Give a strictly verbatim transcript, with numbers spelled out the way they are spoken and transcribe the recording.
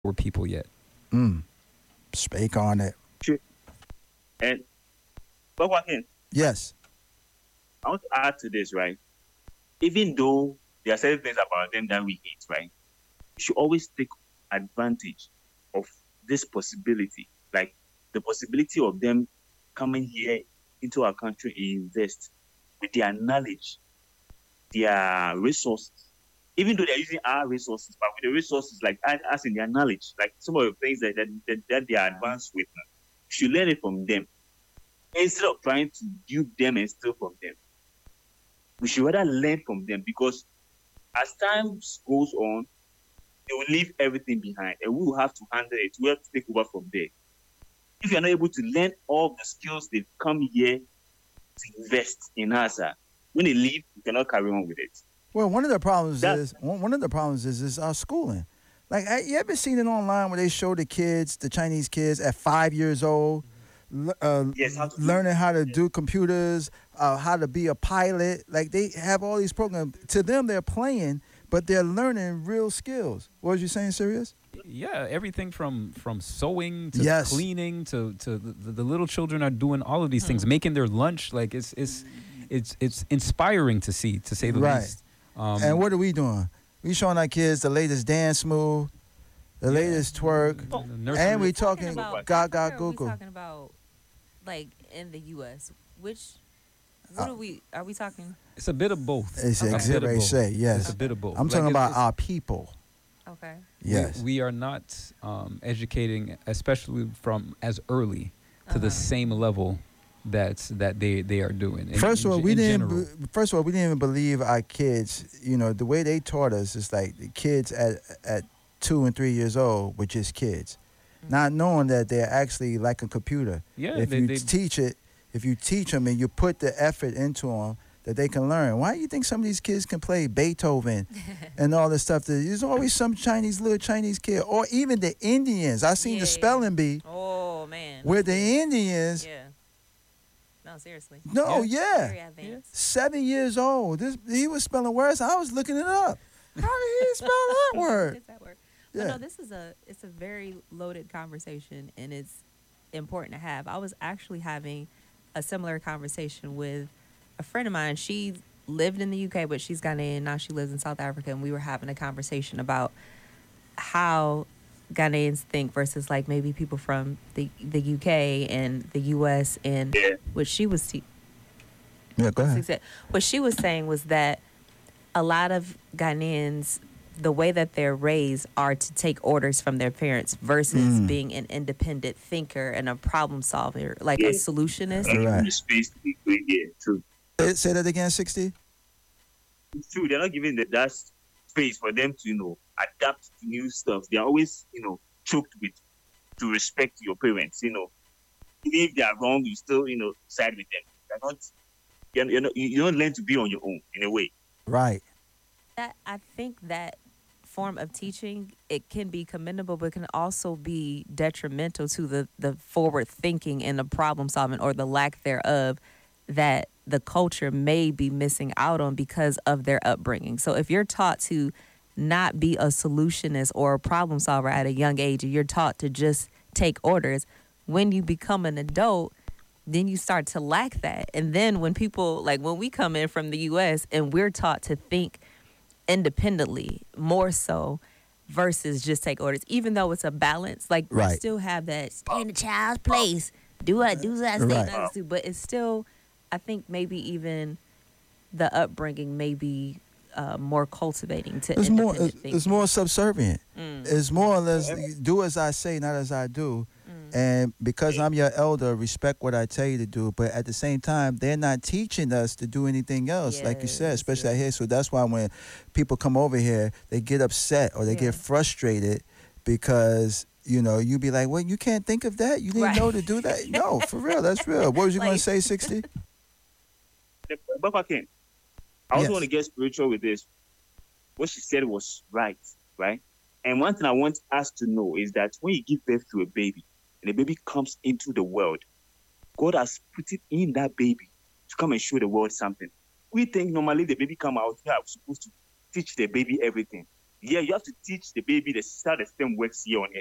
poor people yet. Mm. Speak on it. Sure. And but what can Yes. I want to add to this, right? Even though there are certain things about them that we hate, right? We should always take advantage of this possibility, like the possibility of them coming here into our country and invest with their knowledge, their resources. Even though they're using our resources, but with the resources like us in their knowledge, like some of the things that that, that, that they are advanced with, we should learn it from them instead of trying to dupe them and steal from them. We should rather learn from them because as time goes on, they will leave everything behind and we will have to handle it. We have to take over from there. If you're not able to learn all the skills they've come here to invest in us, uh, when they leave, you cannot carry on with it. Well, one of the problems That- is one one of the problems is is our schooling. Like, I- you ever seen it online where they show the kids, the Chinese kids, at five years old, l- uh, Yes, how to do- learning how to yeah. do computers, uh, how to be a pilot. Like, they have all these programs. To them, they're playing, but they're learning real skills. What was you saying, Serious? Yeah, everything from from sewing to Yes. cleaning to to the, the little children are doing all of these things, making their lunch. Like it's it's it's it's inspiring to see, to say the Right. least. Um, And what are we doing? We showing our kids the latest dance move, the latest twerk, the nursery- and we Talking talking about gaga Africa, or are we Google. talking about like in the U S? Which what Uh, are we are we talking? It's a bit of both. It's A bit of exhibit both. say, It's yes. a bit of both. I'm Like, talking it's- about it's- our people. Okay. we- Yes. We, are not um, educating, especially from as early to the Uh-huh. same level that's that they they are doing. in- First of in all, ge- we in didn't. general. be- First of all, we didn't even believe our kids. You know, the way they taught us is like the kids at at two and three years old were just kids, not knowing that they're actually like a computer. Yeah, if they- you they- teach it, if you teach them and you put the effort into them, that they can learn. Why do you think some of these kids can play Beethoven and all this stuff? There's always some Chinese little Chinese kid, or even the Indians. I seen Yeah, the yeah. spelling bee Oh man. where the Indians. Yeah. No, seriously. No, yeah. Very advanced. Seven years old. This he was spelling words. I was looking it up. How did he spell that word? It's that word. But Yeah. no, this is a it's a very loaded conversation and it's important to have. I was actually having a similar conversation with a friend of mine. She lived in the U K, but she's Ghanaian. Now she lives in South Africa, and we were having a conversation about how Ghanaians think versus like maybe people from the the U K and the U S and Yeah. what she was te- Yeah, go ahead. Success. What she was saying was that a lot of Ghanaians, the way that they're raised, are to take orders from their parents versus Mm. being an independent thinker and a problem solver, like Yeah. a solutionist. Not Right. giving the space to be great. Yeah, true. Say, say that again, sixty? It's true. They're not giving the, that space for them to, you know, adapt to new stuff. They're always, you know, choked with to respect your parents. You know, even if they are wrong, you still, you know, side with them. They're not. You're, you're not. You don't learn to be on your own in a way. Right. That I think that form of teaching, it can be commendable, but can also be detrimental to the the forward thinking and the problem solving or the lack thereof that the culture may be missing out on because of their upbringing. So if you're taught to not be a solutionist or a problem solver at a young age, and you're taught to just take orders, when you become an adult, then you start to lack that. And then when people, like when we come in from the U S and we're taught to think independently more so versus just take orders, even though it's a balance, like we Right. still have that stay in the child's place, do what, do that, stay Right. in others do. But it's still, I think maybe even the upbringing may be uh, more cultivating to It's more independent it's, thinking. it's more subservient. Mm. It's more or less do as I say, not as I do. And because I'm your elder, respect what I tell you to do. But at the same time, they're not teaching us to do anything else, like you said, Yes, especially out yes. here. So that's why when people come over here, they get upset or they Yeah. get frustrated because, you know, you be like, well, you can't think of that. You didn't Right. know to do that. No, for real. That's real. What was you going Like- to say, sixty? But I can. I also Yes. want to get spiritual with this. What she said was right, right? And one thing I want us to know is that when you give birth to a baby and the baby comes into the world, God has put it in that baby to come and show the world something. We think normally the baby come out, we are supposed to teach the baby everything. Yeah, you have to teach the baby the how the system works here on earth.